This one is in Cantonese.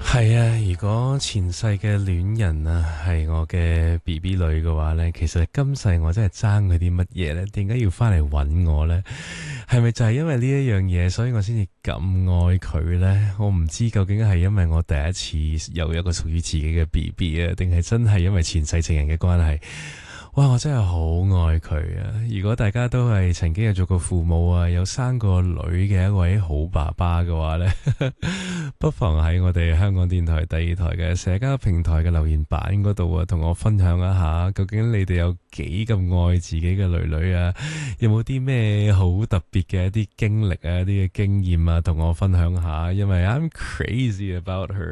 係啊，如果前世嘅戀人啊係我嘅 BB 女嘅話呢，其實今世我真係爭佢啲乜嘢呢？點解要翻嚟揾我呢？係咪就係因為呢一樣嘢，所以我先至咁愛佢呢？我唔知究竟係因為我第一次有一個屬於自己嘅 BB 啊，定係真係因為前世情人嘅關係？哇！我真係好愛佢啊！如果大家都係曾經有做過父母啊，有生過女嘅一位好爸爸嘅話呢，不妨喺我哋香港電台第二台嘅社交平台嘅留言板嗰度啊，同我分享一下，究竟你哋有幾咁愛自己嘅女女啊？有冇啲咩好特別嘅一啲經歷啊、一啲嘅經驗啊，同我分享下？因為 I'm crazy about her。